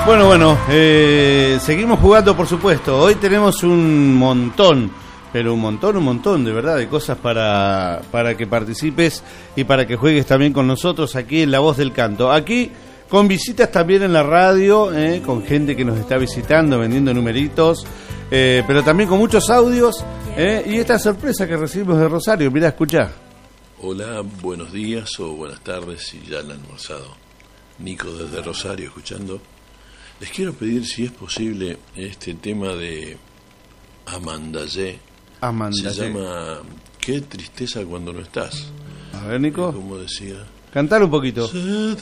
Bueno, seguimos jugando, por supuesto. Hoy tenemos un montón, pero un montón de verdad de cosas para que participes y para que juegues también con nosotros aquí en La Voz del Canto. Aquí con visitas también en la radio, con gente que nos está visitando, vendiendo numeritos, pero también con muchos audios, y esta sorpresa que recibimos de Rosario. Mirá, escuchá. Hola, buenos días o buenas tardes si ya han almorzado. Nico desde Rosario escuchando. Les quiero pedir si es posible este tema de Amandayé. Se llama Qué tristeza cuando no estás. A ver, Nico. Como decía. Cantar un poquito. Se